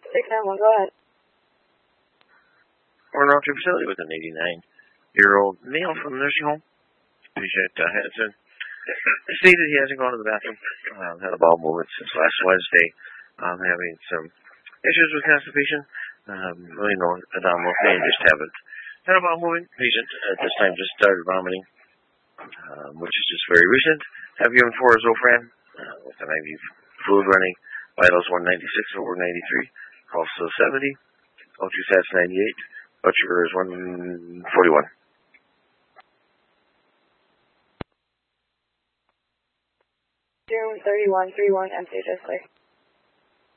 691, go ahead. We're in our facility with an 89-year-old male from the nursing home. Patient has stated he hasn't gone to the bathroom, had a bowel movement since last Wednesday, having some issues with constipation, really no abdominal pain, just haven't had a bowel movement. Patient at this time just started vomiting, which is just very recent. Have given 4 Zofran with an IV fluid running, vitals 196 over 93, pulse 70, ultrasats 98. Blood sugar is 141. 3131 MCHS clear.